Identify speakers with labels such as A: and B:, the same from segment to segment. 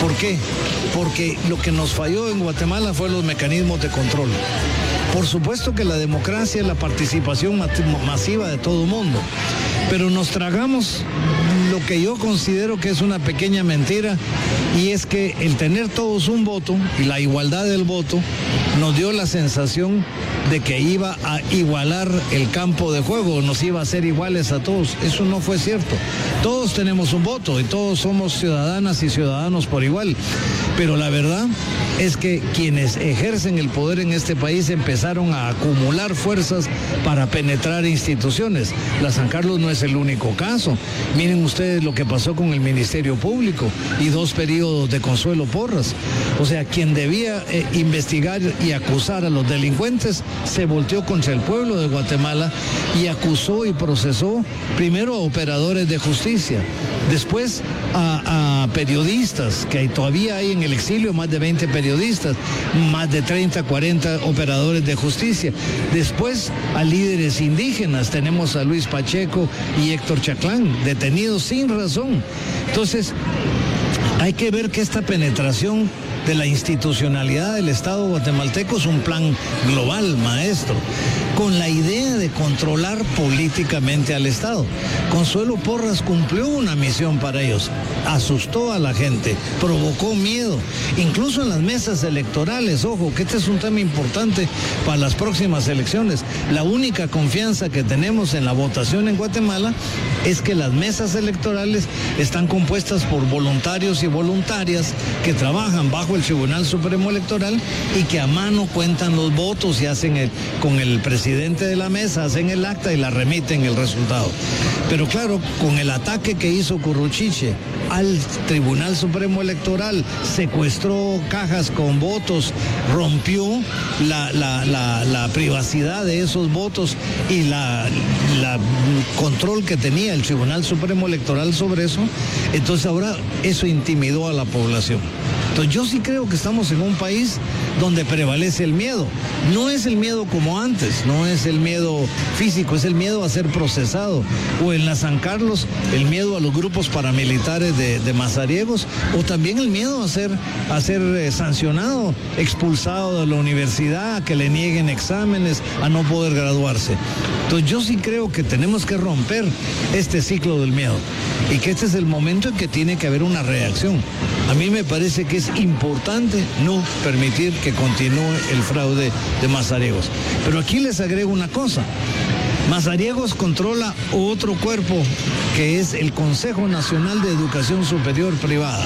A: ¿Por qué? Porque lo que nos falló en Guatemala fue los mecanismos de control. Por supuesto que la democracia es la participación masiva de todo el mundo, pero nos tragamos lo que yo considero que es una pequeña mentira, y es que el tener todos un voto y la igualdad del voto nos dio la sensación de que iba a igualar el campo de juego, nos iba a hacer iguales a todos. Eso no fue cierto. Todos tenemos un voto y todos somos ciudadanas y ciudadanos por igual, pero la verdad es que quienes ejercen el poder en este país empezaron a acumular fuerzas para penetrar instituciones. La San Carlos no es el único caso. Miren ustedes lo que pasó con el Ministerio Público y 2 periodos de Consuelo Porras. O sea, quien debía investigar y acusar a los delincuentes se volteó contra el pueblo de Guatemala y acusó y procesó primero a operadores de justicia, después a periodistas, que todavía hay en el exilio más de 20 periodistas, más de 30, 40 operadores de justicia, después a líderes indígenas, tenemos a Luis Pacheco y Héctor Chaclán, detenidos sin razón. Entonces, hay que ver que esta penetración de la institucionalidad del Estado guatemalteco es un plan global, maestro, con la idea de controlar políticamente al Estado. Consuelo Porras cumplió una misión para ellos, asustó a la gente, provocó miedo, incluso en las mesas electorales. Ojo, que este es un tema importante para las próximas elecciones. La única confianza que tenemos en la votación en Guatemala es que las mesas electorales están compuestas por voluntarios y voluntarias que trabajan bajo el Tribunal Supremo Electoral y que a mano cuentan los votos y hacen con el presidente de la mesa, hacen el acta y la remiten el resultado. Pero claro, con el ataque que hizo Curruchiche al Tribunal Supremo Electoral, secuestró cajas con votos, rompió la privacidad de esos votos y la control que tenía el Tribunal Supremo Electoral sobre eso. Entonces ahora eso intimidó a la población. Entonces yo sí creo que estamos en un país donde prevalece el miedo. No es el miedo como antes, no es el miedo físico, es el miedo a ser procesado. O en la San Carlos, el miedo a los grupos paramilitares de mazariegos, o también el miedo a ser sancionado, expulsado de la universidad, a que le nieguen exámenes, a no poder graduarse. Entonces yo sí creo que tenemos que romper este ciclo del miedo y que este es el momento en que tiene que haber una reacción. A mí me parece que es importante no permitir que continúe el fraude de mazariegos. Pero aquí les agrego una cosa. Mazariegos controla otro cuerpo que es el Consejo Nacional de Educación Superior Privada,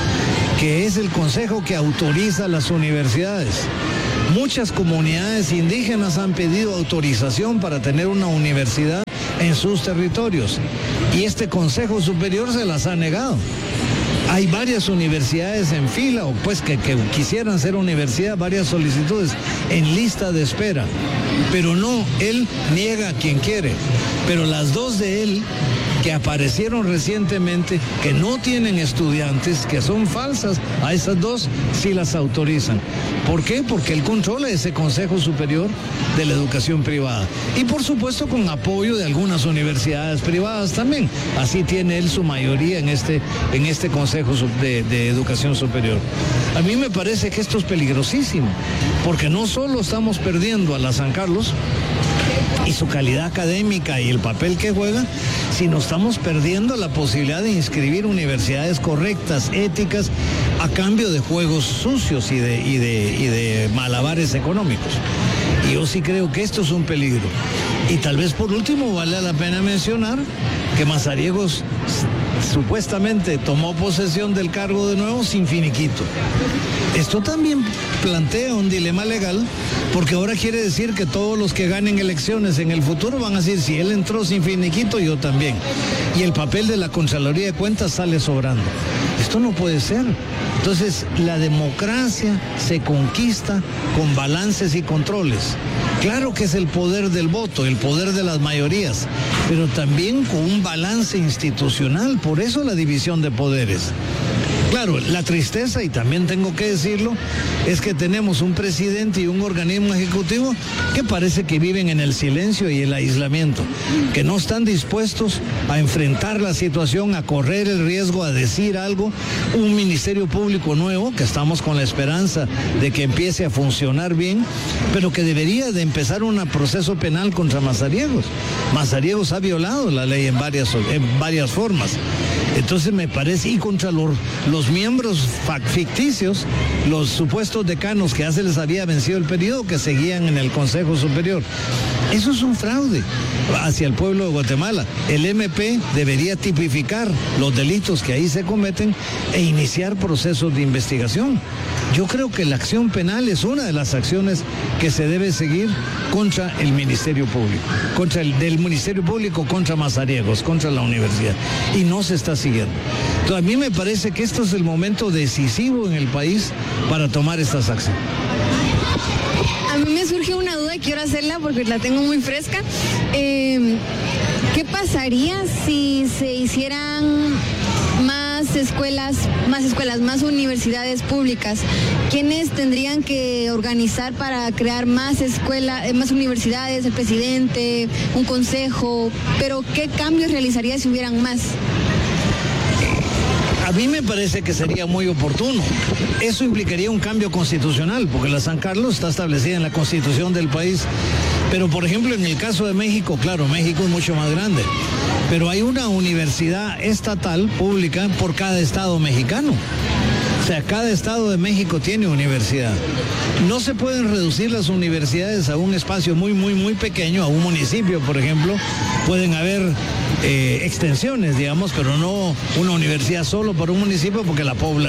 A: que es el consejo que autoriza las universidades. Muchas comunidades indígenas han pedido autorización para tener una universidad en sus territorios y este Consejo Superior se las ha negado. Hay varias universidades en fila, o pues que quisieran ser universidad, varias solicitudes en lista de espera. Pero no, él niega a quien quiere. Pero las 2 de él, que aparecieron recientemente, que no tienen estudiantes, que son falsas, a esas 2 sí las autorizan. ¿Por qué? Porque él controla ese Consejo Superior de la Educación Privada. Y por supuesto con apoyo de algunas universidades privadas también. Así tiene él su mayoría en este Consejo de Educación Superior. A mí me parece que esto es peligrosísimo, porque no solo estamos perdiendo a la San Carlos y su calidad académica y el papel que juega, sino estamos perdiendo la posibilidad de inscribir universidades correctas, éticas, a cambio de juegos sucios y de malabares económicos. Y yo sí creo que esto es un peligro. Y tal vez por último vale la pena mencionar que Mazariegos supuestamente tomó posesión del cargo de nuevo sin finiquito. Esto también plantea un dilema legal, porque ahora quiere decir que todos los que ganen elecciones en el futuro van a decir, si él entró sin finiquito, yo también. Y el papel de la Contraloría de Cuentas sale sobrando. Esto no puede ser. Entonces, la democracia se conquista con balances y controles. Claro que es el poder del voto, el poder de las mayorías, pero también con un balance institucional. Por eso la división de poderes. Claro, la tristeza, y también tengo que decirlo, es que tenemos un presidente y un organismo ejecutivo que parece que viven en el silencio y el aislamiento, que no están dispuestos a enfrentar la situación, a correr el riesgo, a decir algo. Un ministerio público nuevo, que estamos con la esperanza de que empiece a funcionar bien, pero que debería de empezar un proceso penal contra Mazariegos. Mazariegos ha violado la ley en varias formas. Entonces me parece, y contra los miembros ficticios, los supuestos decanos que ya se les había vencido el periodo, que seguían en el Consejo Superior. Eso es un fraude hacia el pueblo de Guatemala. El MP debería tipificar los delitos que ahí se cometen e iniciar procesos de investigación. Yo creo que la acción penal es una de las acciones que se debe seguir contra el Ministerio Público, del Ministerio Público contra Mazariegos, contra la universidad, y no se está siguiendo. Entonces, a mí me parece que esto es el momento decisivo en el país para tomar estas acciones.
B: A mí me surge una duda y quiero hacerla porque la tengo muy fresca. ¿Qué pasaría si se hicieran más escuelas, más universidades públicas? ¿Quiénes tendrían que organizar para crear más escuelas, más universidades, el presidente, un consejo? Pero ¿qué cambios realizaría si hubieran más?
A: A mí me parece que sería muy oportuno. Eso implicaría un cambio constitucional, porque la San Carlos está establecida en la Constitución del país. Pero, por ejemplo, en el caso de México, claro, México es mucho más grande, pero hay una universidad estatal pública por cada estado mexicano. O sea, cada estado de México tiene universidad. No se pueden reducir las universidades a un espacio muy, muy, muy pequeño, a un municipio, por ejemplo. Pueden haber extensiones, digamos, pero no una universidad solo para un municipio, porque la población